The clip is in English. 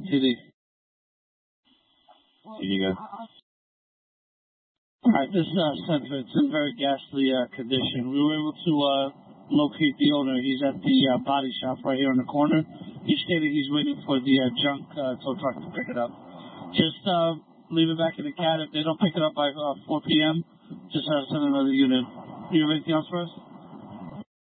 LTD. Here you go. All right, this Centra, it's in very ghastly condition. We were able to locate the owner. He's at the body shop right here in the corner. He stated he's waiting for the junk tow truck to pick it up. Just leave it back in the cab. If they don't pick it up by 4 p.m., just send another unit. Do you have anything else for us?